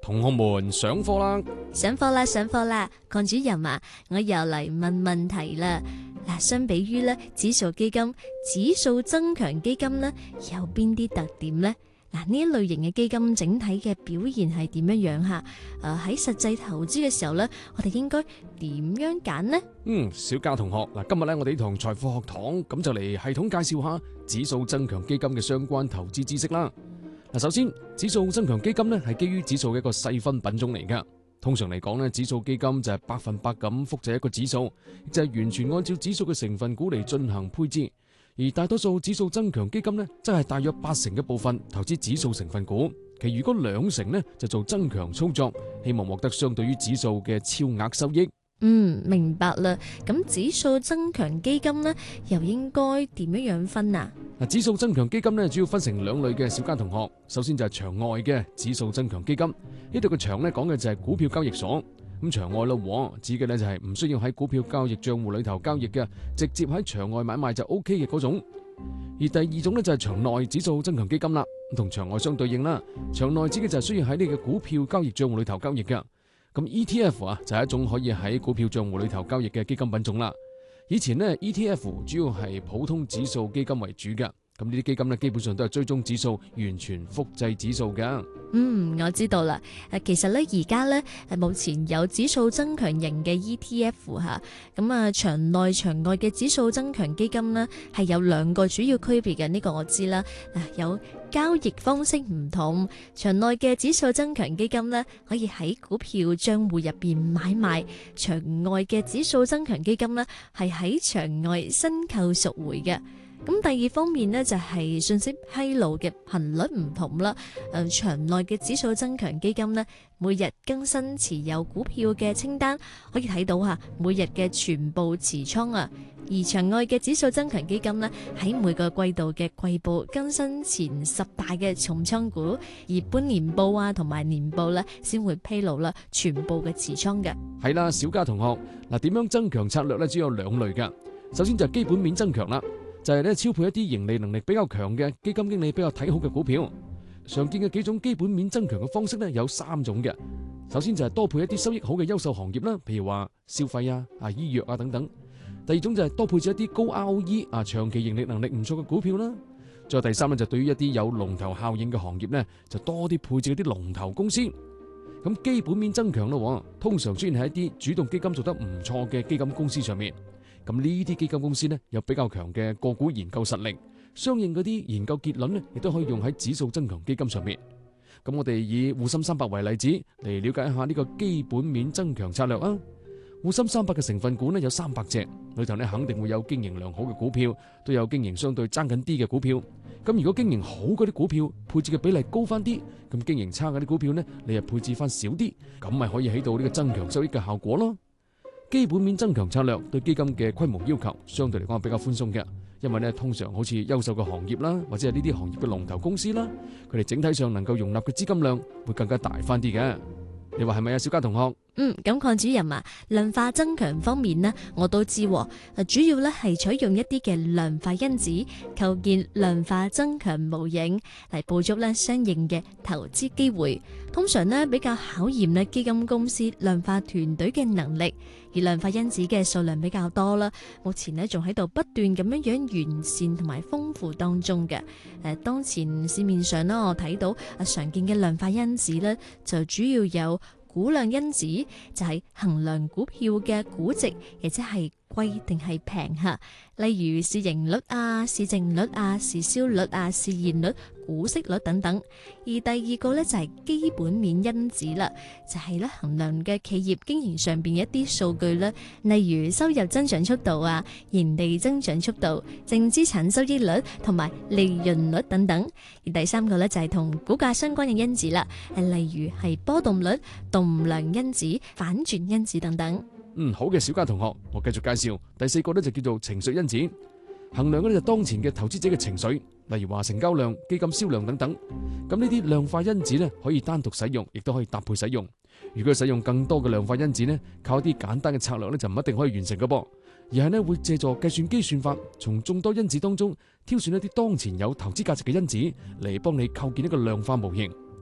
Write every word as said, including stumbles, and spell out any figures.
同學們上課啦！ 上課啦，上課啦！鄺主任啊，我又嚟問問題啦。嗱，相比於咧指數基金、指數增強基金咧，有邊啲特點呢？嗱，呢一類型嘅基金整體嘅表現係點樣樣吓？誒，喺實際投資嘅時候咧，我哋應該點樣揀呢？ 嗯，小嘉同學，嗱，今日咧我哋呢堂財富學堂咁就嚟系統介紹下指數增強基金嘅相關投資知識啦。嗱，首先，指數增強基金咧係基於指數嘅一個細分品種嚟噶。通常嚟講咧，指數基金就係百分百咁複製一個指數，亦就係完全按照指數嘅成分股嚟進行配置。而大多數指數增強基金呢，則係大約八成嘅部分投資指數成分股，其餘嗰兩成呢就做增強操作，希望獲得相對於指數嘅超額收益。 嗯，明白啦。咁指數增強基金呢，又應該點樣樣分啊？ 嗱，指數增強基金呢，主要分成兩類嘅小嘉同學。首先就係場外嘅指數增強基金，呢度嘅場呢講嘅就係股票交易所。咁場外咯，指嘅呢就係唔需要喺股票交易賬戶裏頭交易嘅，直接喺場外買賣就 O K 嘅嗰種。而第二種呢，就係場內指數增強基金啦，同場外相對應啦。場內指嘅就係需要喺你嘅股票交易賬戶裏頭交易嘅。咁 E T F 啊，就係一種可以喺股票賬戶裏頭交易嘅基金品種啦。以前呢 E T F 主要係普通指數基金為主嘅，咁呢啲基金呢基本上都係追蹤指數，完全複製指數嘅。 嗯，我知道啦。誒，其實咧而家咧誒，目前有指數增強型嘅 E T F 吓，咁啊場內場外嘅指數增強基金呢係有兩個主要區別嘅，呢個我知啦。嗱，有交易方式唔同，場內嘅指數增強基金呢可以喺股票賬戶入邊買賣，場外嘅指數增強基金呢係喺場外申購贖回嘅。咁第二方面呢，就係信息披露嘅頻率唔同啦。誒，場內嘅指數增強基金呢，每日更新持有股票嘅清單，可以睇到吓每日嘅全部持倉啊。而場外嘅指數增強基金呢，喺每個季度嘅季報更新前十大嘅重倉股，而半年報啊同埋年報呢，先會披露啦全部嘅持倉嘅。 係啦，小嘉同學，嗱，點樣增強策略呢？主要有兩類噶。首先就係基本面增強啦。就係咧超配一啲盈利能力比較強嘅基金經理比較睇好嘅股票。常見嘅幾種基本面增強嘅方式咧有三種嘅。首先就係多配一啲收益好嘅優秀行業啦，譬如話消費啊、啊醫藥啊等等。第二種就係多配置一啲高 R O E 啊、長期盈利能力唔錯嘅股票啦。再第三咧就對於一啲有龍頭效應嘅行業咧，就多啲配置一啲龍頭公司。咁基本面增強咯，通常出現喺一啲主動基金做得唔錯嘅基金公司上面。咁呢啲基金公司呢，有比較強嘅個股研究實力，相應嗰啲研究結論呢，亦都可以用喺指數增強基金上面。咁我哋以滬深三百為例子嚟了解一下呢個基本面增強策略啊。滬深三百嘅成分股呢有三百隻，裏頭呢肯定會有經營良好嘅股票，都有經營相對爭緊啲嘅股票。咁如果經營好嗰啲股票配置嘅比例高翻啲，咁經營差嗰啲股票呢，你又配置翻少啲，咁咪可以起到呢個增強收益嘅效果咯。基本面增強策略對基金嘅規模要求相對嚟講係比較寬鬆嘅，因為咧通常好似優秀嘅行業啦，或者係呢啲行業嘅龍頭公司啦，佢哋整體上能夠容納嘅資金量會更加大翻啲嘅。你話係咪啊，小嘉同學？ 嗯，咁鄺主任啊，量化增強方面呢，我都知，誒，主要咧係採用一啲嘅量化因子，構建量化增強模型嚟捕捉咧相應嘅投資機會。通常呢比較考驗咧基金公司量化團隊嘅能力，而量化因子嘅數量比較多啦。目前呢仲喺度不斷咁樣樣完善同埋豐富當中嘅。誒，當前市面上呢，我睇到誒常見嘅量化因子呢，就主要有估量因子，就係衡量股票嘅估值，亦即係貴定係平吓。例如市盈率啊、市淨率啊、市銷率啊、市現率、股息率等等。而第二個呢，就係基本面因子啦，就係咧衡量嘅企業經營上邊一啲數據啦，例如收入增長速度啊、盈利增長速度、淨資產收益率同埋利潤率等等。而第三個呢，就係同股價相關嘅因子啦，例如係波動率、動量因子、反轉因子等等。 嗯，好嘅，小嘉同學，我繼續介紹第四個呢，就叫做情緒因子，衡量嘅呢就當前嘅投資者嘅情緒，例如話成交量、基金銷量等等。咁呢啲量化因子呢，可以單獨使用，亦都可以搭配使用。如果使用更多嘅量化因子呢，靠一啲簡單嘅策略呢，就唔一定可以完成嘅噃，而係呢會借助計算機算法，從眾多因子當中挑選一啲當前有投資價值嘅因子嚟幫你構建一個量化模型。